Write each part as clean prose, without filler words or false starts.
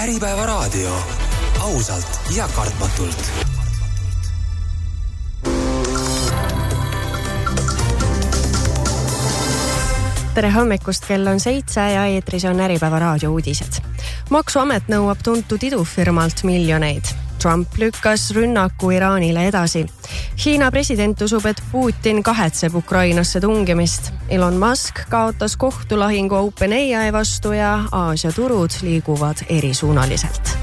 Äripäeva raadio. Ausalt ja kartmatult. Tere hommikust, kell on 7 ja eetris on Äripäeva raadio uudised. Maksuamet nõuab tuntud idufirmalt miljoneid. Trump lükkas rünnaku Iraanile edasi. Hiina president usub, et Putin kahetseb Ukrainasse tungimist. Elon Musk kaotas kohtulahingu OpenAI vastu ja Aasia turud liiguvad erisuunaliselt.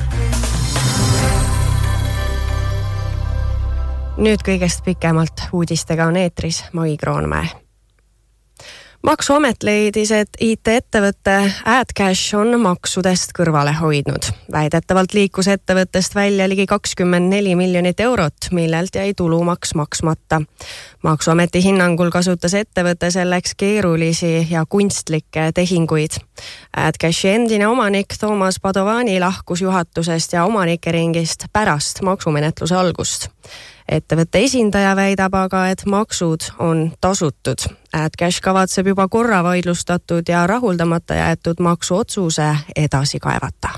Nüüd kõigest pikemalt uudistega on eetris Mai Kroonmäe. Maksuamet leidis, et IT-ettevõtte AdCash on maksudest kõrvale hoidnud. Väidetavalt liikus ettevõttest välja ligi 24 miljonit eurot, millelt jäi tulumaks maksmata. Maksuameti hinnangul kasutas ettevõte selleks keerulisi ja kunstlikke tehinguid. AdCashi endine omanik Toomas Padovani lahkus juhatusest ja omanikeringist pärast maksumenetluse algust. Ettevõtte esindaja väidab aga, et maksud on tasutud. AdCash kavatseb juba korra vaidlustatud ja rahuldamata jäetud maksuotsuse edasi kaevata.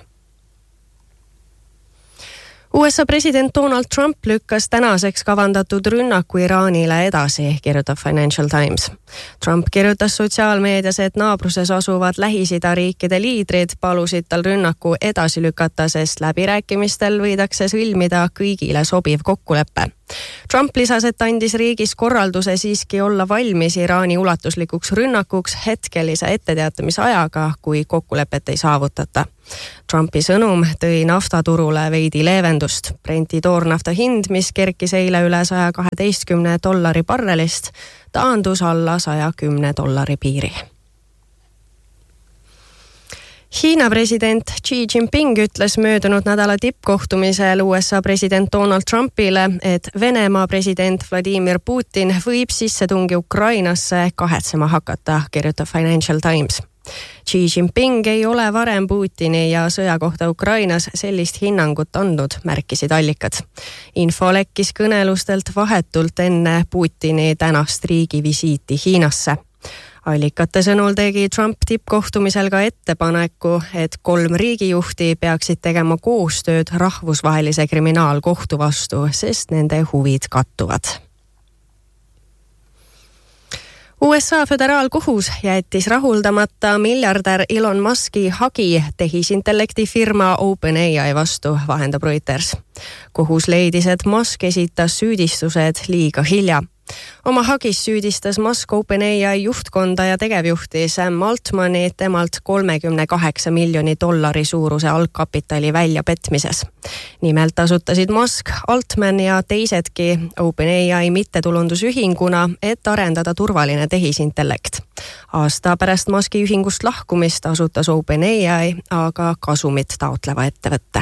USA president Donald Trump lükkas tänaseks kavandatud rünnaku Iraanile edasi, kirjutab Financial Times. Trump kirjutas sotsiaalmeedias, et naabruses asuvad Lähis-Ida riikide liidrid palusid tal rünnaku edasi lükata, sest läbirääkimistel võidakse sõlmida kõigile sobiv kokkulepe. Trump lisas, et andis riigis korralduse siiski olla valmis Iraani ulatuslikuks rünnakuks hetkelise etteteatamise ajaga, kui kokkulepet ei saavutata. Trumpi sõnum tõi naftaturule veidi leevendust. Brenti toornafta hind, mis kerkis eile üle $112 barrelist, taandus alla $110 piiri. Hiina president Xi Jinping ütles möödunud nädala tippkohtumisel USA president Donald Trumpile, et Venemaa president Vladimir Putin võib sissetungi Ukrainasse kahetsema hakata, kirjutab Financial Times. Xi Jinping ei ole varem Putini ja sõja kohta Ukrainas sellist hinnangut andnud, märkisid allikad. Info lekkis kõnelustelt vahetult enne Putini tänast riigivisiiti Hiinasse. Allikate sõnul tegi Trump tippkohtumisel ka ettepaneku, et 3 riigijuhti peaksid tegema koostööd rahvusvahelise kriminaalkohtu vastu, sest nende huvid kattuvad. USA föderaalkohus jättis rahuldamata miljardär Elon Muski hagi tehisintellekti firma OpenAI vastu, vahendab Reuters. Kohus leidis, et Musk esitas süüdistused liiga hilja. Oma hagis süüdistas Musk OpenAI juhtkonda ja tegevjuhti Sam Altmani temalt $38 miljoni suuruse algkapitali väljapetmises. Nimelt asutasid Musk, Altman ja teisedki OpenAI mittetulundusühinguna, et arendada turvaline tehisintellekt. Aasta pärast Muski ühingust lahkumist asutas OpenAI aga kasumit taotleva ettevõtte.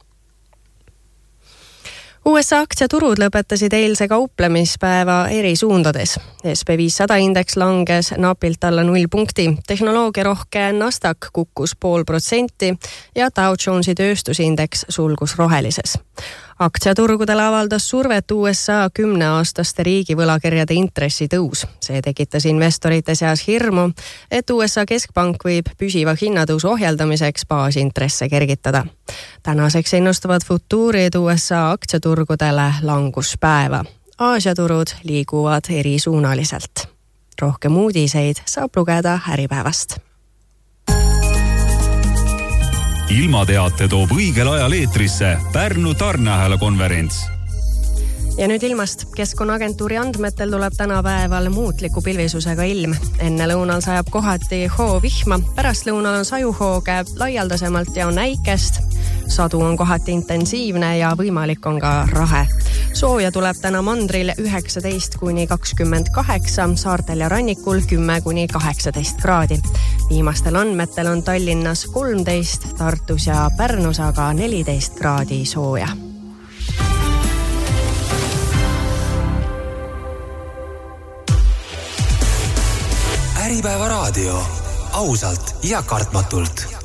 USA aktsiaturud lõpetasid eilse kauplemispäeva eri suundades. SP500 indeks langes napilt alla 0 punkti, tehnoloogiarohke Nasdaq kukkus 0,5% ja Dow Jonesi tööstusindeks sulgus rohelises. Aktsiaturgudel avaldas survet USA 10-aastaste riigivõlakirjade intressi tõus. See tekitas investorite seas hirmu, et USA keskpank võib püsiva hinnatõusu ohjeldamiseks baasintresse kergitada. Tänaseks ennustavad futuurid USA aktsiaturgudele languspäeva. Aasia turud liiguvad erisuunaliselt. Rohkem uudiseid saab lugeda Äripäevast. Ilmateate toob õigel ajal eetrisse Pärnu tarneahela konverents. Ja nüüd ilmast. Keskkonnaagentuuri andmetel tuleb tänapäeval muutliku pilvisusega ilm. Enne lõunal sajab kohati hoovihma, pärast lõunal on sajuhooge laialdasemalt ja on äikest. Sadu on kohati intensiivne ja võimalik on ka rahe. Sooja tuleb täna mandril 19–28, saartel ja rannikul 10–18 kraadi. Viimastel andmetel on Tallinnas 13, Tartus ja Pärnus aga 14 kraadi sooja. Äripäeva raadio. Ausalt ja kartmatult.